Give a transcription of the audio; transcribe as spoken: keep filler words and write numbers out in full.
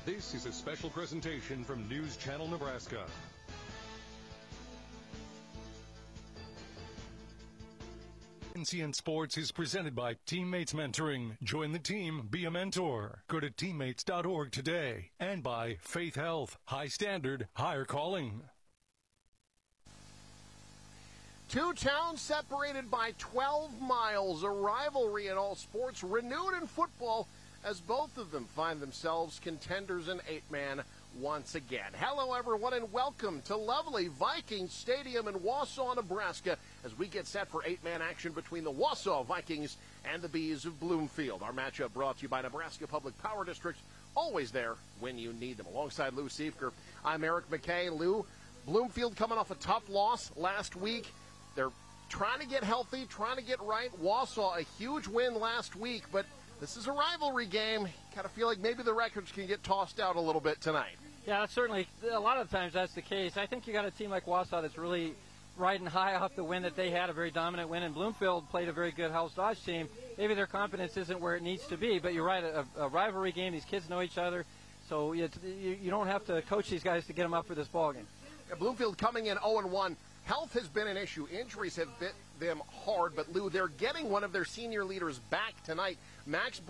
This is a special presentation from News Channel Nebraska. N C N Sports is presented by Teammates Mentoring. Join the team, be a mentor. Go to teammates dot org today. And by Faith Health, high standard, higher calling. Two towns separated by twelve miles, a rivalry in all sports renewed in football as both of them find themselves contenders in eight-man once again. Hello, everyone, and welcome to lovely Vikings Stadium in Wausau, Nebraska, as we get set for eight-man action between the Wausau Vikings and the Bees of Bloomfield. Our matchup brought to you by Nebraska Public Power District, always there when you need them. Alongside Lou Siefker, I'm Eric McKay. Lou, Bloomfield coming off a tough loss last week. They're trying to get healthy, trying to get right. Wausau, a huge win last week, but this is a rivalry game. Kind of feel like maybe the records can get tossed out a little bit tonight. Yeah, certainly. A lot of times that's the case. I think you got a team like Wausau that's really riding high off the win that they had, a very dominant win, and Bloomfield played a very good House Dodge team. Maybe their confidence isn't where it needs to be, but you're right, a, a rivalry game. These kids know each other, so you, you don't have to coach these guys to get them up for this ball game. Yeah, Bloomfield coming in oh and one. Health has been an issue. Injuries have bit them hard, but Lou, they're getting one of their senior leaders back tonight. Max